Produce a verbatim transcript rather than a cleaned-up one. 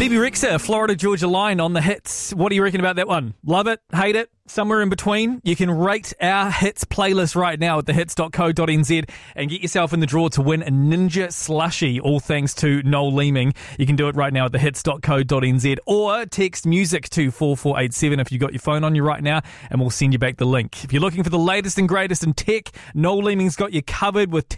Bebe Rexha, Florida Georgia Line on the hits. What do you reckon about that one? Love it? Hate it? Somewhere in between? You can rate our hits playlist right now at the hits dot co dot n z and get yourself in the draw to win a Ninja Slushie, all thanks to Noel Leeming. You can do it right now at the hits dot co dot n z or text music to four four eight seven if you've got your phone on you right now, and we'll send you back the link. If you're looking for the latest and greatest in tech, Noel Leeming's got you covered with